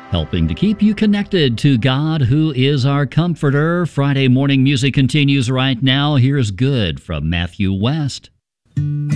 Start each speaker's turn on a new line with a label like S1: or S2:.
S1: helping to keep you connected to God, who is our comforter. Friday morning music continues right now. Here's Good from Matthew West.